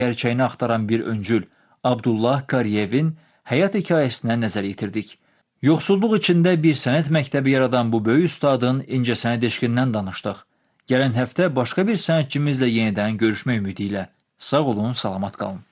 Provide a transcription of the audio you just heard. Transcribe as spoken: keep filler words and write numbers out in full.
gerçəyini axtaran bir öncül Abdullah Qariyevin həyat hekayəsinə nəzər yetirdik. Yoxsulluq içində bir sənət məktəbi yaradan bu böyük ustadın incəsənət eşqindən danışdıq. Gələn həftə başqa bir sənətçimizlə yenidən görüşmək ümidi ilə. Sağ olun, salamat qalın.